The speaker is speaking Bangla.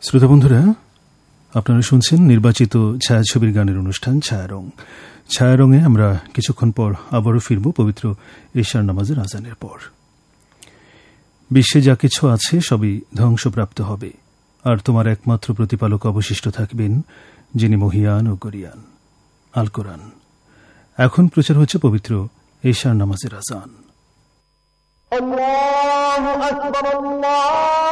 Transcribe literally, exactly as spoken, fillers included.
শ্রোতা বন্ধুরা, আপনারা শুনছেন নির্বাচিত ছায়াছবির গানের অনুষ্ঠান ছায়ারং। ছায়ারঙে আমরা কিছুক্ষণ পর আবারও ফিরব পবিত্র ঈশার নামাজের আজানের পর। বিশ্বে যা কিছু আছে সবই ধ্বংসপ্রাপ্ত হবে, আর তোমার একমাত্র প্রতিপালক অবশিষ্ট থাকবেন, যিনি মহিয়ান ও গরিয়ান। আল কোরআন। এখন প্রচার হচ্ছে পবিত্র ঈশার নামাজের আজান। আল্লাহু আকবার, আল্লাহু